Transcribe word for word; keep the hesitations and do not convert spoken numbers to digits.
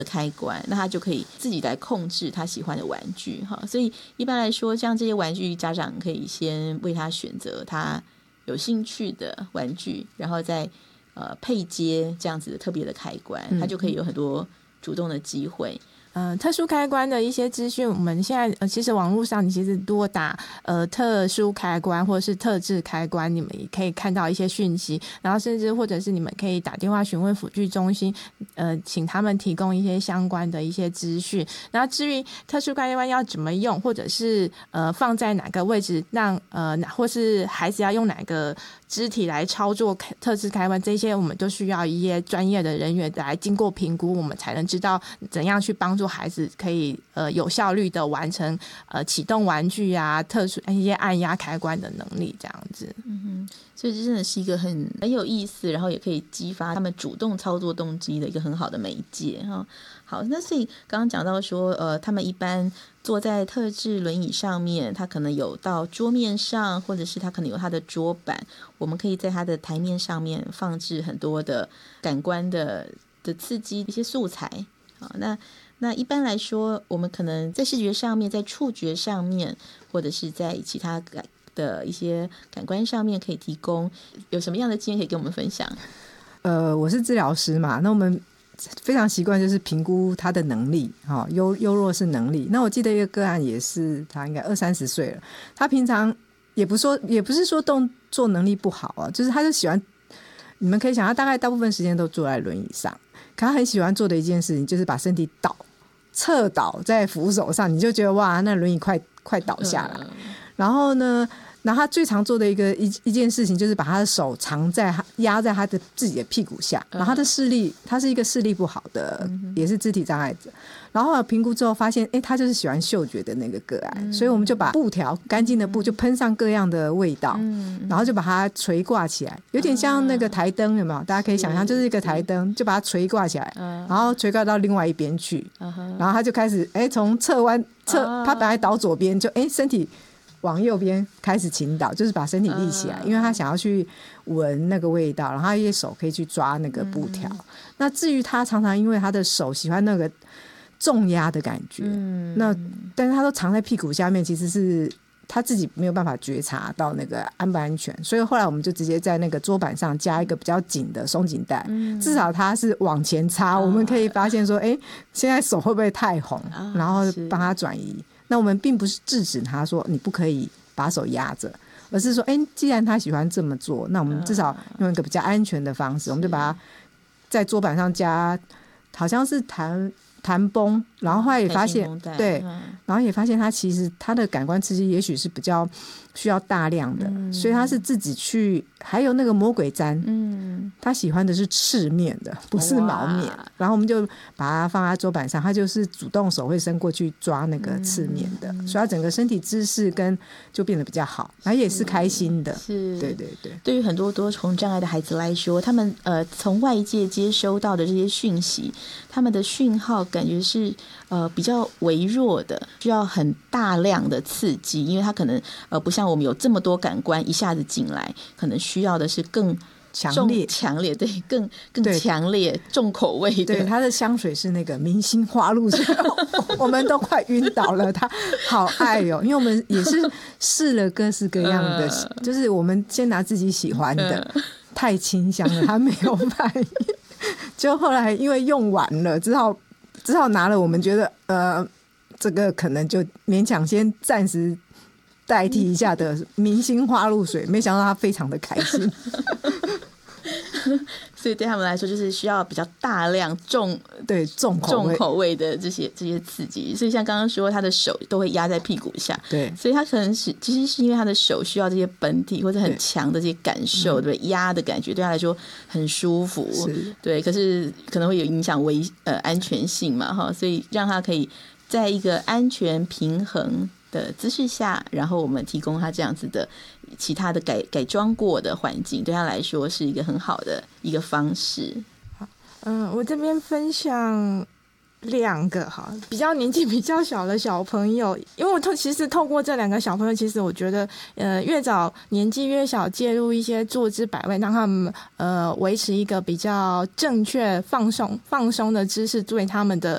开关，那他就可以自己来控制他喜欢的玩具哈。所以一般来说，像这些玩具，家长可以先为他选择他有兴趣的玩具，然后再呃配接这样子的特别的开关，他就可以有很多主动的机会。 呃，特殊开关的一些资讯，我们现在呃，其实网络上你其实多打呃特殊开关或者是特制开关，你们也可以看到一些讯息，然后甚至或者是你们可以打电话询问辅具中心，呃，请他们提供一些相关的一些资讯。然后至于特殊开关要怎么用，或者是呃放在哪个位置，让呃或是孩子要用哪个肢体来操作特制开关，这些我们都需要一些专业的人员来经过评估，我们才能知道怎样去帮助孩子可以呃有效率的完成呃启动玩具啊、特殊一些按压开关的能力这样子。 嗯哼，所以这真的是一个很很有意思，然后也可以激发他们主动操作动机的一个很好的媒介哈。好，那所以刚刚讲到说，呃，他们一般坐在特制轮椅上面，他可能有到桌面上，或者是他可能有他的桌板，我们可以在他的台面上面放置很多的感官的的刺激一些素材。好，那那一般来说，我们可能在视觉上面，在触觉上面，或者是在其他感的一些感官上面，可以提供有什么样的经验可以跟我们分享？ 呃，我是治疗师嘛，那我们非常习惯就是评估他的能力，哈、哦，优优弱是能力。那我记得一个个案也是，他应该二三十岁了，他平常也不说，也不是说动作能力不好啊，就是他就喜欢，你们可以想，他大概大部分时间都坐在轮椅上，可他很喜欢做的一件事情就是把身体倒侧倒在扶手上，你就觉得哇，那轮椅快快倒下来。然后呢，然后他最常做的一个 一, 一件事情就是把他的手藏在压在他的自己的屁股下，然后他的视力，他是一个视力不好的，也是肢体障碍者。然后评估之后发现，哎，他就是喜欢嗅觉的那个个案，所以我们就把布条干净的布就喷上各样的味道，然后就把它垂挂起来，有点像那个台灯，有没有？大家可以想象，就是一个台灯，就把它垂挂起来，然后垂挂到另外一边去，然后他就开始，哎，从侧弯侧，他本来倒左边，就哎身体往右边开始倾倒，就是把身体立起来，因为他想要去闻那个味道，然后他一些手可以去抓那个布条。那至于他常常因为他的手喜欢那个重压的感觉，嗯，那但是他都藏在屁股下面，其实是他自己没有办法觉察到那个安不安全，所以后来我们就直接在那个桌板上加一个比较紧的松紧带，嗯，至少他是往前插，我们可以发现说，哎，现在手会不会太红，啊，然后帮他转移。那我们并不是制止他说你不可以把手压着，而是说，哎，既然他喜欢这么做，那我们至少用一个比较安全的方式，我们就把他在桌板上加，好像是弹弹绷，然后后来也发现，对，然后也发现他其实他的感官刺激也许是比较需要大量的，嗯，所以他是自己去，还有那个魔鬼毡，嗯，他喜欢的是赤面的，不是毛面，然后我们就把它放在桌板上，他就是主动手会伸过去抓那个赤面的，嗯，所以他整个身体姿势跟就变得比较好，然后也是开心的， 是， 对对对。 对于很多多重障碍的孩子来说，他们呃从外界接收到的这些讯息，他们的讯号感觉是呃比较微弱的，需要很大量的刺激，因为他可能呃不像我们有这么多感官一下子进来，可能需要的是更强烈强烈，对，更更强烈重口味的。 对，他的香水是那个明星花露水我们都快晕倒了，他好爱哦，因为我们也是试了各式各样的，呃、就是我们先拿自己喜欢的，呃、太清香了，他没有反应，就后来因为用完了，只好只好拿了我们觉得呃这个可能就勉强先暂时代替一下的明星花露水，没想到他非常的开心所以对他们来说就是需要比较大量重对重口味重口味的这些这些刺激，所以像刚刚说他的手都会压在屁股下， 对， 所以他可能是其实是因为他的手需要这些本体或者很强的这些感受， 对, 对压的感觉对他来说很舒服，对，可是可能会有影响危呃安全性嘛哈，所以让他可以在一个安全平衡的姿势下，然后我们提供他这样子的其他的改改装过的环境，对他来说是一个很好的一个方式。 好，嗯，我这边分享两个哈，比较年纪比较小的小朋友，因为我透其实透过这两个小朋友，其实我觉得呃越早年纪越小介入一些坐姿摆位，让他们呃维持一个比较正确放松放松的姿势，对他们的